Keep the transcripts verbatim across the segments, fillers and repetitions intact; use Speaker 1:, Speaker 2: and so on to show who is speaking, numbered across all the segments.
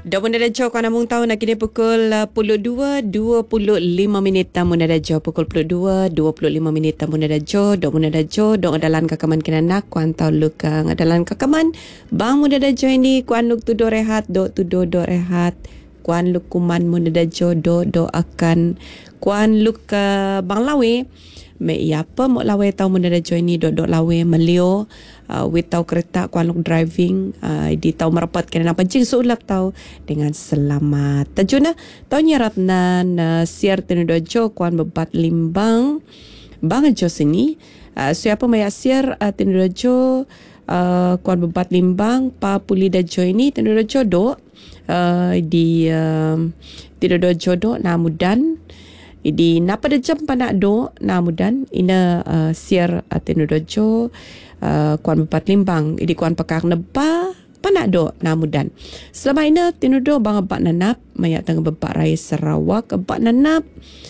Speaker 1: Dah pun dah jauh kan amung tahu nak kini pukul uh, puluh dua dua puluh lima minit tamu dah jauh pukul puluh dua dua puluh lima minit tamu dah jauh dah pun dah jauh dah adalan kakaman kena nak kuan tahu luka adalan kakaman bang mu dah jauh ini kuan luk tu do rehat do tu do do rehat kuan luk kuman mu dah jauh do do akan kuan luk uh, bang lawe me iya apa mo lawe tahu mu dah jauh ini do do lawe melio Uh, we tahu kereta kuan luk driving uh, di tahu merapat kena apa jing sulap tahu dengan selamat tajuna tahu nyaratnan uh, siar tenudojo kuan bebat limbang bang jo sini uh, siapa maya siar uh, tenudojo uh, kuan bebat limbang pa puli dajo ini tenudojo do uh, di uh, tenudojo do namudan di napa de jam panak do namudan ina uh, siar uh, tenudojo Uh, kuan empat limbang idi kuan pekak neba panak do namudan selama ini tinudo bang ebak nanap maya tang bebak raya Sarawak ebak nanap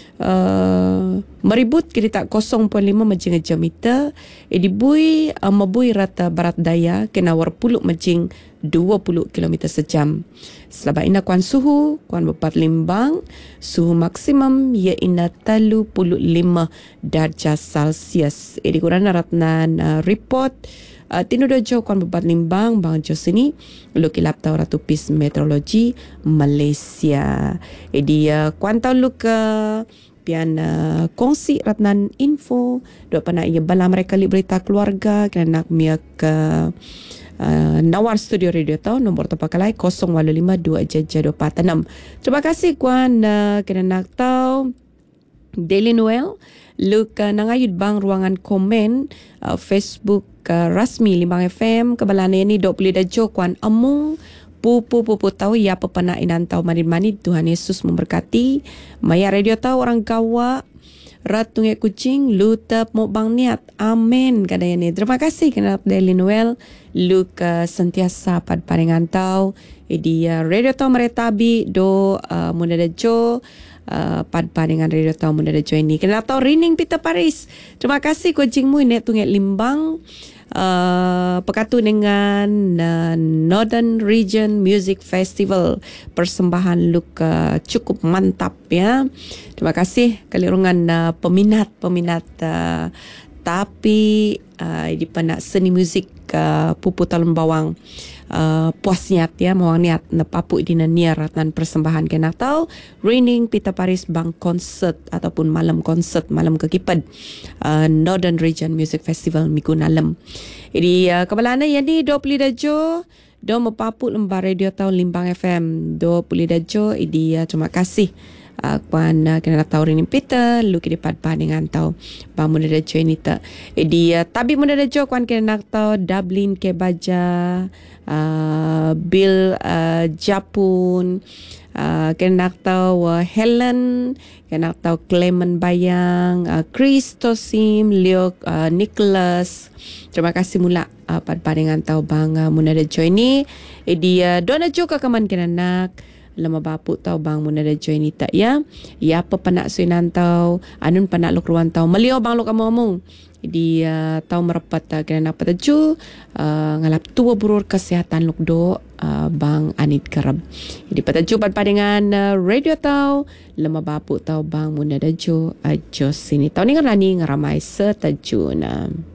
Speaker 1: uh, meribut kiri tak kosong perpuluhan lima majing jam meter idi bui uh, mabui rata barat daya kena war puluk majing dua puluh kilometer sejam selama ini kuan suhu kuan empat limbang suhu maksimum ia ina tiga puluh lima darjah Celsius idi kurang ratnan uh, report uh, tinudo jo kuan empat limbang bang jo sini lu kilap tau ratu pis meteorologi Malaysia idi uh, kuan tau lu ke pian uh, kongsi ratnan info dua pana ia bala mereka li berita keluarga kena nak mia ke Uh, nawar studio radio tau nombor tepakalai kosong walu lima dua jaja dua empat enam. Terima kasih kuan uh, kena nak tau Daily Noel Luk uh, nangayud bang ruangan komen uh, Facebook uh, rasmi Limbang F M kebalana ini dok boleh dajo kuan amung pupu pupu tahu ya pepana inan tau manid-manid Tuhan Yesus memberkati maya radio tau orang gawa Ratunge kucing lu tep mo bang niat amin kadaya ni terima kasih kena Daily Noel lu uh, sentiasa pad paringan tau idi uh, radio tau meretabi do uh, muna da jo uh, pad paringan radio tau muna da jo ini kena tau rining Peter Paris terima kasih kucing mu ni tunge limbang Uh, pekatu dengan uh, Northern Region Music Festival persembahan look uh, cukup mantap ya. Terima kasih kelirungan uh, peminat-peminat uh, tapi uh, di penak seni muzik uh, pupu talun bawang uh, puas niat ya mawang niat na papu di niar ratan persembahan kena tahu Raining Peter Paris bang konsert ataupun malam konsert malam kekipad uh, Northern Region Music Festival minggu malam. Jadi uh, kebalana yang ni dua puluh dajo do mepapu lembar radio tahu Limbang F M dua puluh dajo idi uh, terima kasih Uh, kuan uh, kena tahu Raining Peter lu kini pad-pad dengan tahu bang muna dajo ini tak idi uh, tabi muna dajo kuan kena nak tahu Dublin ke baja uh, Bill uh, Japun uh, kena nak tahu uh, Helen kena nak tahu Clement Bayang uh, Chris Tosim Leo uh, Nicholas terima kasih mula uh, pad-pad dengan tahu bang uh, muna dajo ini idi uh, dona juga kaman kena nak lama bapu tau bang muna da join ni tak ya ya apa panak suinan tau anun panak lok ruan tau melio bang lok kamu omong di uh, tau merapat uh, kena apa taju uh, ngalap tua burur kesehatan lok do uh, bang anit kerab jadi pataju pad dengan uh, radio tau lama bapu tau bang muna da jo ajo sini tau ni ngarani ngaramai setajuna.